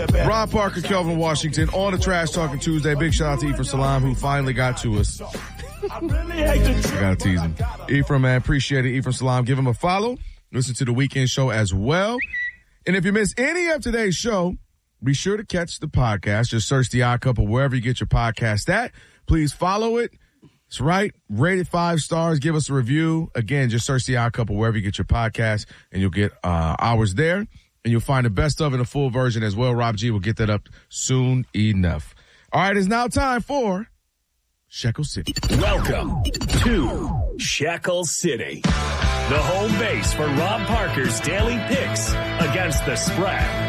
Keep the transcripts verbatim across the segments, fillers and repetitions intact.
Rob Parker, Kelvin Washington on the Trash Talking Tuesday. Big shout out to Ephraim Salaam, who finally got to us. I gotta tease him. Ephraim, man, appreciate it. Ephraim Salaam, give him a follow. Listen to the weekend show as well. And if you miss any of today's show, be sure to catch the podcast. Just search The Odd Couple wherever you get your podcast at. Please follow it. It's right. Rate it five stars. Give us a review. Again, just search The Odd Couple wherever you get your podcast, and you'll get uh, ours there. And you'll find the best of it, a full version as well. Rob G will get that up soon enough. All right, it's now time for Shekel City. Welcome to Shekel City, the home base for Rob Parker's daily picks against the spread.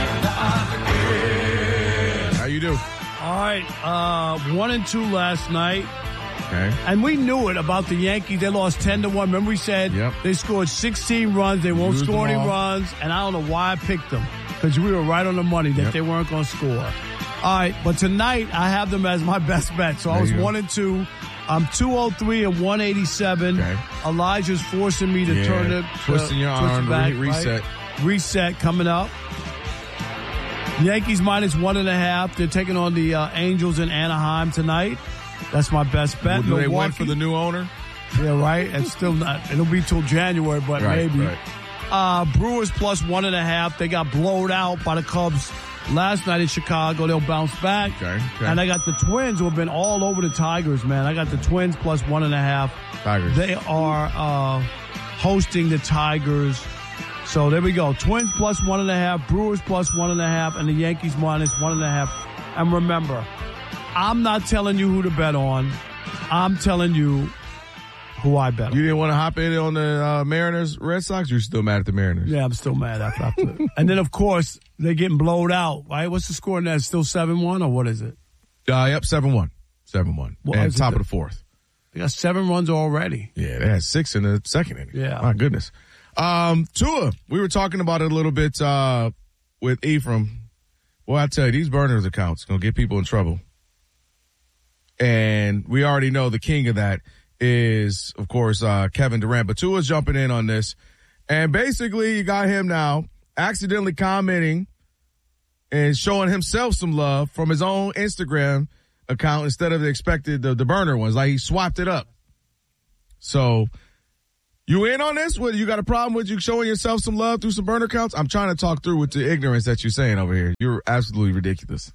How you do? All right, uh, one and two last night. Okay. And we knew it about the Yankees. They lost ten to one. Remember we said yep. they scored sixteen runs. They won't Lose score any all. runs. And I don't know why I picked them, because we were right on the money that yep. they weren't going to score. All right, but tonight I have them as my best bet. So there I was you go. one and two. I'm two oh three and one eighty-seven. Okay. Elijah's forcing me to yeah. turn it. Twisting your twist arm, it back, re- reset. Right? Reset coming up. Yankees minus one and a half. They're taking on the uh, Angels in Anaheim tonight. That's my best bet. Well, do Milwaukee. they win for the new owner? Yeah, right. It's still not. It'll be till January, but right, maybe. Right. Uh, Brewers plus one and a half. They got blowed out by the Cubs last night in Chicago. They'll bounce back. Okay, okay. And I got the Twins, who have been all over the Tigers, man. I got the Twins plus one and a half. Tigers. They are uh, hosting the Tigers. So there we go. Twins plus one and a half, Brewers plus one and a half, and the Yankees minus one and a half. And remember, I'm not telling you who to bet on. I'm telling you who I bet on. You didn't want to hop in on the uh, Mariners, Red Sox? You're still mad at the Mariners? Yeah, I'm still mad after. after. And then, of course, they're getting blowed out, right? What's the score in that? Still seven one, or what is it? Uh, yep, seven one. seven one. What And is it top the- of the fourth. They got seven runs already. Yeah, they had six in the second inning. Yeah. My goodness. Um, Tua, we were talking about it a little bit uh, with Ephraim. Well, I tell you, these burners accounts going to get people in trouble. And we already know the king of that is, of course, uh, Kevin Durant. But Tua's jumping in on this. And basically, you got him now accidentally commenting and showing himself some love from his own Instagram account instead of the expected, the, the burner ones. Like, he swapped it up. So, you in on this? What, you got a problem with you showing yourself some love through some burner accounts? I'm trying to talk through with the ignorance that you're saying over here. You're absolutely ridiculous.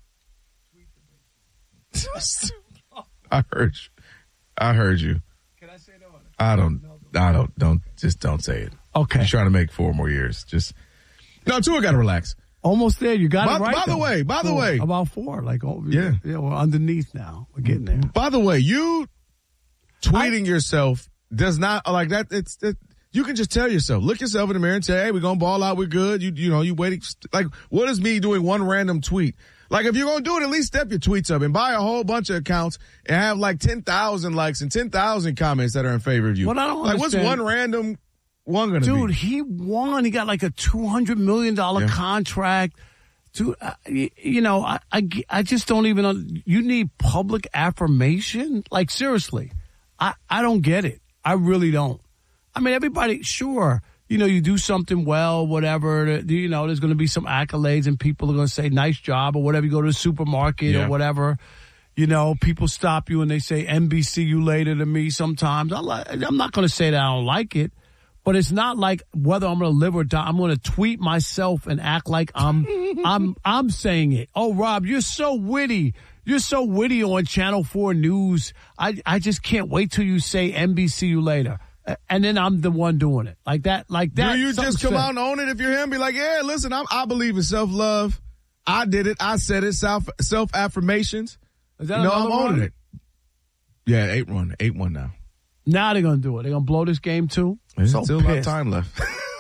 I heard you. I heard you. Can I say no? I don't, I don't, don't, just don't say it. Okay. You're trying to make four more years. Just, no, Tua got to relax. Almost there. You got By- it right. by the though. way, by the Four. way. About four. Like, oh, Yeah. Yeah, we're underneath now. We're getting there. By the way, you tweeting yourself does not, like that, it's, it, you can just tell yourself, look yourself in the mirror and say, hey, we're going to ball out, we're good. You, you know, you waiting. Like, what is me doing one random tweet? Like, if you're going to do it, at least step your tweets up and buy a whole bunch of accounts and have like ten thousand likes and ten thousand comments that are in favor of you. What I don't like, what's understand- one random one going to be? Dude, he won. He got like a two hundred million dollars Yeah. contract. To, uh, you, you know, I, I, I just don't even, un- you need public affirmation? Like, seriously, I, I don't get it. I really don't. I mean, everybody, sure, you know, you do something well, whatever, you know, there's going to be some accolades and people are going to say, nice job or whatever. You go to the supermarket Yeah. or whatever. You know, people stop you and they say, N B C you later to me sometimes. I like, I'm not going to say that I don't like it. But it's not like whether I'm going to live or die. I'm going to tweet myself and act like I'm, I'm, I'm saying it. Oh, Rob, you're so witty. You're so witty on Channel four News. I, I just can't wait till you say N B C you later. And then I'm the one doing it. Like that, like that. Do you just come said. out and own it if you're him? Be like, yeah, listen, I'm, I believe in self-love. I did it. I said it. Self, self-affirmations. Is that No, another I'm owning one? it. Yeah, eight one. eight one now. Now they're going to do it. They're going to blow this game too. There's So still a lot of pissed. time left.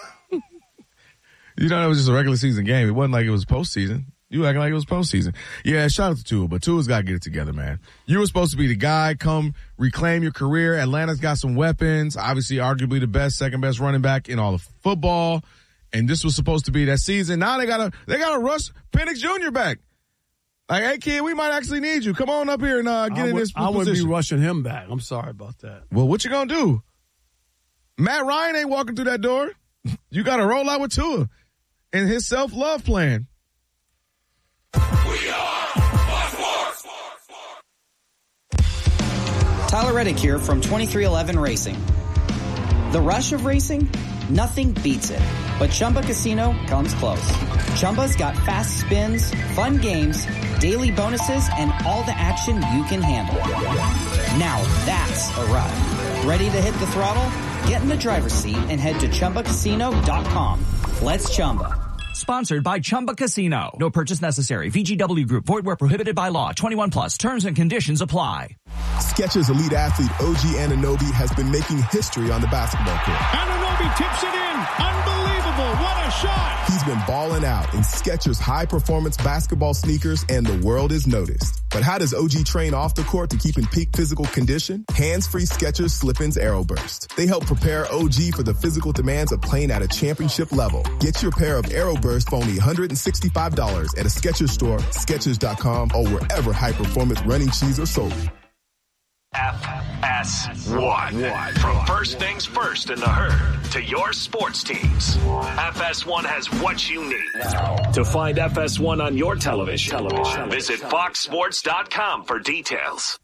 You know, it was just a regular season game. It wasn't like it was postseason. You acting like it was postseason. Yeah, shout out to Tua, but Tua's got to get it together, man. You were supposed to be the guy, come reclaim your career. Atlanta's got some weapons. Obviously, arguably the best, second best running back in all of football. And this was supposed to be that season. Now they got to they got to rush Penix Junior back. Like, hey, kid, we might actually need you. Come on up here and uh, get I in would, this I wouldn't position. be rushing him back. I'm sorry about that. Well, what you gonna do? Matt Ryan ain't walking through that door. You got to roll out with Tua and his self-love plan. Tyler Reddick here from twenty-three eleven Racing. The rush of racing? Nothing beats it. But Chumba Casino comes close. Chumba's got fast spins, fun games, daily bonuses, and all the action you can handle. Now that's a ride. Ready to hit the throttle? Get in the driver's seat and head to Chumba Casino dot com. Let's Chumba. Sponsored by Chumba Casino. No purchase necessary. V G W Group. Void where prohibited by law. twenty-one plus. Terms and conditions apply. Skechers elite athlete O G Anunoby has been making history on the basketball court. Anunoby tips it in. Unbelievable. What a shot. He's been balling out in Skechers high-performance basketball sneakers, and the world is noticed. But how does O G train off the court to keep in peak physical condition? Hands-free Skechers Slip-ins Aeroburst. They help prepare O G for the physical demands of playing at a championship level. Get your pair of Aeroburst for only one hundred sixty-five dollars at a Skechers store, Skechers dot com, or wherever high-performance running shoes are sold. F S one. From first things first in the herd to your sports teams, F S one has what you need. To find F S one on your television, television. visit fox sports dot com for details.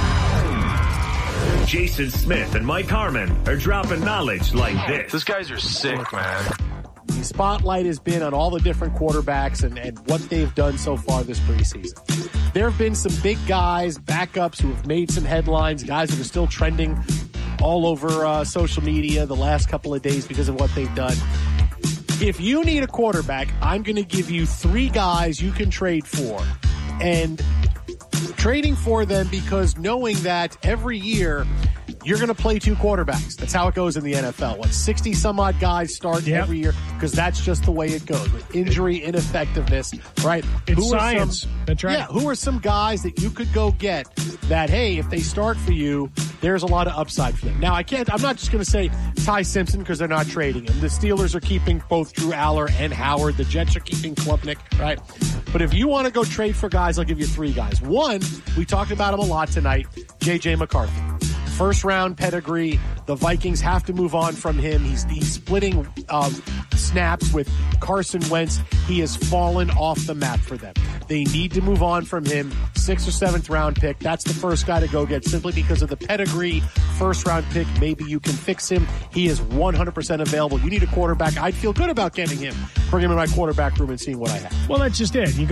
Jason Smith and Mike Harmon are dropping knowledge like this. These guys are sick, man. The spotlight has been on all the different quarterbacks and, and what they've done so far this preseason. There have been some big guys, backups who have made some headlines, guys that are still trending all over uh, social media the last couple of days because of what they've done. If you need a quarterback, I'm going to give you three guys you can trade for. And trading for them because knowing that every year you're going to play two quarterbacks. That's how it goes in the N F L. What, sixty some odd guys start yep. every year because that's just the way it goes. With injury, ineffectiveness, right? It's who science. Some, that's right. Yeah, who are some guys that you could go get that, hey, if they start for you, there's a lot of upside for them. Now, I can't, I'm not just going to say Ty Simpson because they're not trading him. The Steelers are keeping both Drew Aller and Howard. The Jets are keeping Klubnik, right? But if you want to go trade for guys, I'll give you three guys. One, we talked about him a lot tonight, J J McCarthy. First round pedigree. The Vikings have to move on from him. He's, he's splitting um, snaps with Carson Wentz. He has fallen off the map for them. They need to move on from him. Sixth or seventh round pick. That's the first guy to go get simply because of the pedigree. First round pick. Maybe you can fix him. He is one hundred percent available. You need a quarterback. I'd feel good about getting him. Bring him in my quarterback room and seeing what I have. Well, that's just it. You